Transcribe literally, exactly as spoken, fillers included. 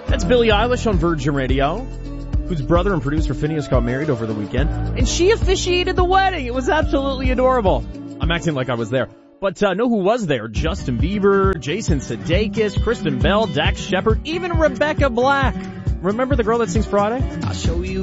That's Billie Eilish on Virgin Radio, whose brother and producer Phineas got married over the weekend, and she officiated the wedding. It was absolutely adorable. I'm acting like I was there. But uh, know who was there? Justin Bieber, Jason Sudeikis, Kristen Bell, Dax Shepard, even Rebecca Black. Remember the girl that sings Friday? I'll show you